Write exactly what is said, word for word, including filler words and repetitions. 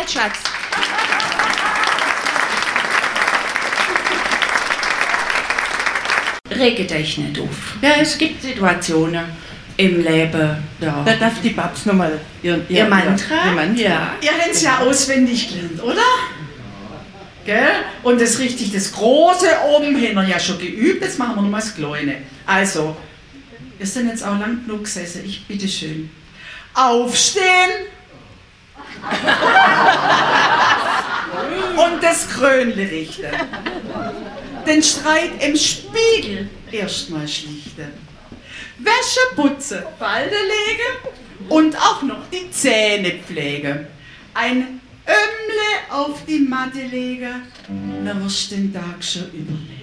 Zeit, Schatz. Rege dich nicht auf. Ja, es gibt Situationen im Leben, ja. Da darf die Babs nochmal ihr, ihr, Ihr Mantra? Ihr Mantra. Ja. Ihr habt es ja auswendig gelernt, oder? Gell? Und das richtig, das Große oben haben wir ja schon geübt, jetzt machen wir nochmal das Kleine. Also, wir sind jetzt auch lang genug gesessen, ich bitte schön. Aufstehen! Und das Krönle richten. Den Streit im Spiegel erstmal schlichten. Wäsche putzen, Falten legen und auch noch die Zähne pflegen. Ein Ömmle auf die Matte legen, dann wirst du den Tag schon überleben.